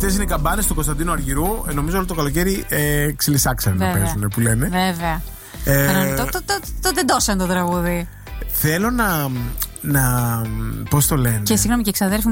Αυτές είναι οι καμπάνες του Κωνσταντίνου Αργυρού. Νομίζω όλο το καλοκαίρι ξυλισάξανε να παίζουν, που λένε. Βέβαια. Το τεντώσαν το τραγούδι. Θέλω να πώς το λένε. Και συγγνώμη, και ξαδέρφη